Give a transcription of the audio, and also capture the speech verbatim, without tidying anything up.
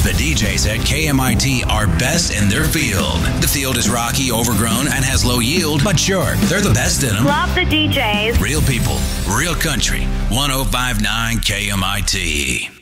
The D Js at K M I T are best in their field. The field is rocky, overgrown, and has low yield, but sure, they're the best in them. Love the D Js. Real people, real country. one oh five point nine K M I T.